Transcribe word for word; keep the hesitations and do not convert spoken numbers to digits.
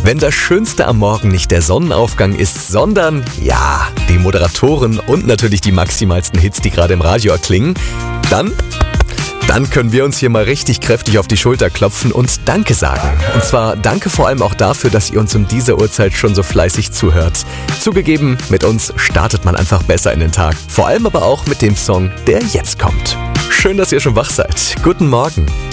Wenn das Schönste am Morgen nicht der Sonnenaufgang ist, sondern, ja, die Moderatoren und natürlich die maximalsten Hits, die gerade im Radio erklingen, dann... Dann können wir uns hier mal richtig kräftig auf die Schulter klopfen und Danke sagen. Und zwar Danke vor allem auch dafür, dass ihr uns um diese Uhrzeit schon so fleißig zuhört. Zugegeben, mit uns startet man einfach besser in den Tag. Vor allem aber auch mit dem Song, der jetzt kommt. Schön, dass ihr schon wach seid. Guten Morgen.